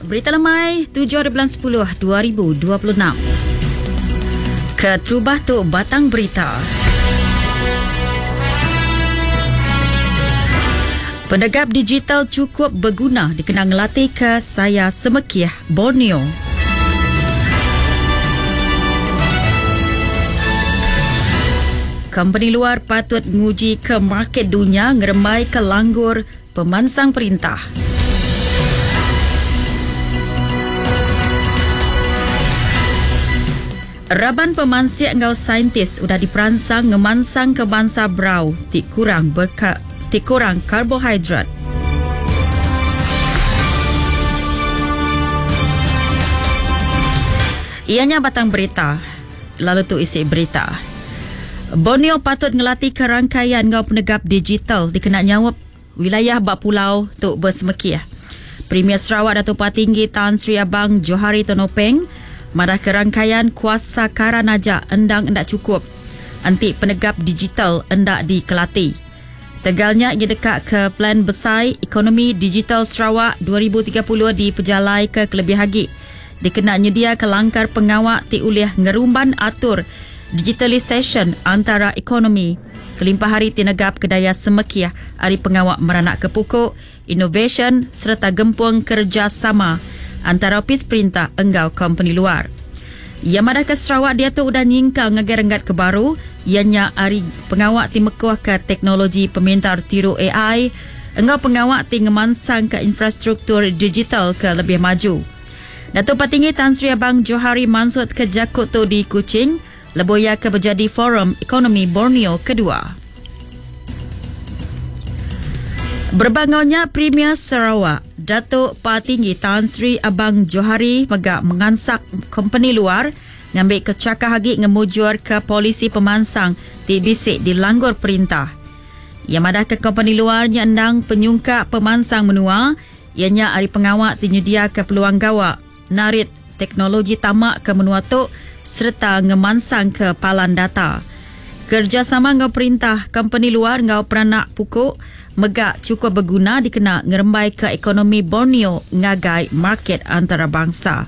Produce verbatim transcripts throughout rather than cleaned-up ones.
Berita lemai tujuh hari bulan sepuluh dua ribu dua puluh enam. Ketrubah tu batang berita. Penegap digital cukup berguna dikenang latih ke saya Semekiah, Borneo. Company luar patut menguji ke market dunia ngeremai ke langgur pemansang perintah. Raban pemansiak ngau saintis sudah diperansang ngemansang ke bangsa brau tik kurang berka, tik kurang karbohidrat. Ianya batang berita, lalu tu isi berita. Borneo patut ngelatih ke rangkaian ngau penegap digital dikenal nyawap wilayah bak pulau Tok Bersemekiah. Premier Sarawak Datuk Patinggi Tan Sri Abang Johari Tonopeng madah ke rangkaian kuasa Karanaja endang endak cukup. Anti penegap digital endak dikelati. Tegalnya ia dekat ke plan besar ekonomi digital Sarawak dua ribu tiga puluh di pejalai ke kelebih hagi. Dikena nyedia ke langkar pengawak ti uliah ngerumban atur digitalisation antara ekonomi. Kelimpah hari tinegap kedaya Semekiah hari pengawak meranak ke pokok, innovation serta gempung kerjasama antara opis perintah enggau company luar. Ia madah ke Sarawak dia tu udah nyingkal ngagar-enggat ke baru, ianya hari pengawak ti mekuah ke teknologi pemintar tiru A I, enggau pengawak ti ngemansang ke infrastruktur digital ke lebih maju. Datuk Patinggi Tan Sri Abang Johari mansut ke Jakut tu di Kuching, leboya ke berjadi Forum Ekonomi Borneo kedua. Berbangaunya Premier Sarawak, Datuk Patinggi Tan Sri Abang Johari megak mengansak company luar ngambil kecakah hagi ngemujur ke polisi pemansang di bisik di langgur perintah. Ia madah ke company luar nyandang penyungka pemansang menua, ianya hari pengawak tinyedia ke peluang gawak, narit teknologi tamak ke menua tu serta ngemansang ke palan data. Kerjasama ngau perintah company luar ngau peranak pukuk megak cukup berguna dikena ngerembai ke ekonomi Borneo ngagai market antarabangsa.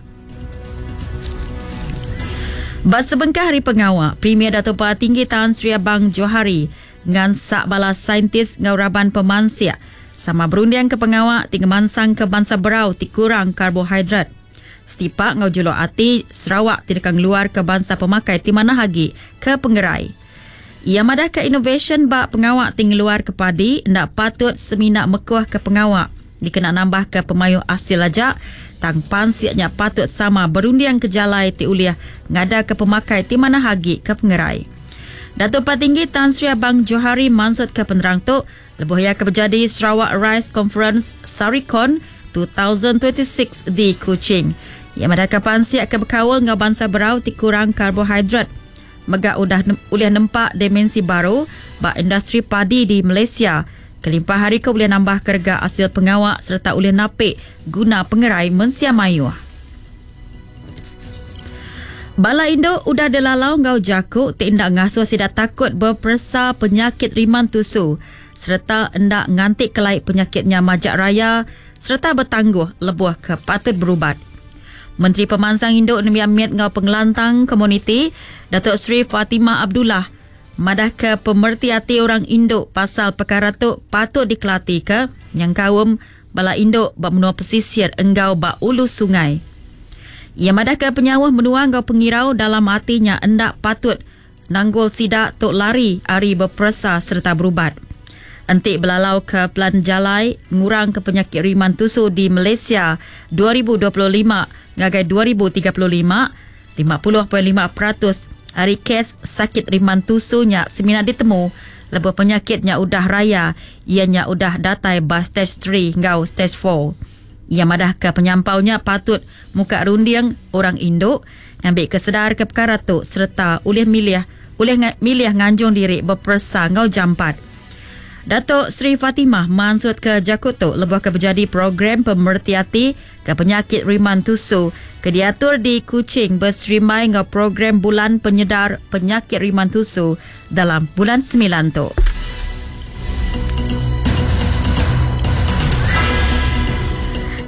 Bas sebengkah hari pengawak, Premier Datuk Patinggi Tan Sri Abang Johari ngan sak bala saintis ngau raban pemansiak sama berundian ke pengawak tinggal mansang ke bangsa berau ti kurang karbohidrat. Setipak ngau julok ati Sarawak tidakang luar ke bangsa pemakai ti mana hagi ke penggerai. Ia madah ke innovation bak pengawak tinggal luar ke padi ndak patut seminak mekuah ke pengawak dikena nambah ke pemayuh asil ajak tang pansiaknya patut sama berundian ke jalai ti uliah ngada ke pemakai ti mana hagi ke penggerai. Datuk Patinggi Tan Sri Abang Johari mansut ke penerang tu lebohya ke berjadi Sarawak Rice Conference Sarikon dua ribu dua puluh enam di Kuching. Ia madah ke pansiak ke berkawal ngau bangsa berau ti kurang karbohidrat. Megak udah uliah nempak dimensi baru bak industri padi di Malaysia. Kelimpah hari ke boleh nambah kerja hasil pengawak serta uliah napik guna pengerai mensia mayuh. Bala Indo udah delalau ngau jakuk tindak ngasuh sidak takut berpersa penyakit riman tusu serta endak ngantik kelai penyakitnya majak raya serta bertangguh lebuh ke patut berubat. Menteri Pemansang Induk Nemi Amit ngau pengelantang komuniti Datuk Sri Fatimah Abdullah madah ke pemerti hati orang Induk pasal perkara tu patut dikelati ke yang kaum bala Induk bak menua pesisir enggau bak ulu sungai. Ia madah ke penyawah menua ngau pengirau dalam hatinya endak patut nanggul sidak tok lari hari berperasa serta berubat. Antik belalau ke pelan jalai ngurang ke penyakit riman tusu di Malaysia dua ribu dua puluh lima ngagai dua ribu tiga puluh lima, lima puluh perpuluhan lima peratus hari kes sakit riman tusunya semina ditemu lebuh penyakitnya udah raya ianya udah datai bas stage tiga ngau stage empat. Ia madah ke penyampaunya patut muka rundiang orang Induk ngambil kesedar ke perkara tu serta ulih milih ulih milih nganjung diri berpersa ngau jampat. Datuk Sri Fatimah mansut ke Jakuto lebuh ke berjadi program pemerhati ke penyakit riman tusu ke diatur di Kuching berserimai ngau program bulan penyedar penyakit riman tusu dalam bulan sembilan tu.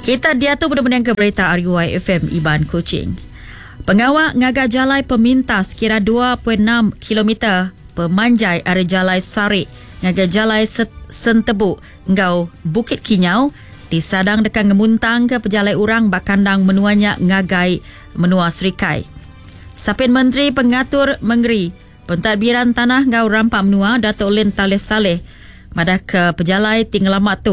Kita dia tu benar-benar ke berita R U I F M Iban Kuching. Pengawal ngaga jalai pemintas kira dua perpuluhan enam kilometer pemanjai area jalai Sarik ngaga jalai Sentebuk ngau Bukit Kinyau disadang dekat ngemuntang ke pejalai urang bakandang menuanya ngagai menua Serikai. Sapin Menteri Pengatur Mengeri Pentadbiran Tanah ngau Rampak Menua Datuk Lin Talif Saleh madah ke pejalai tinglamak tu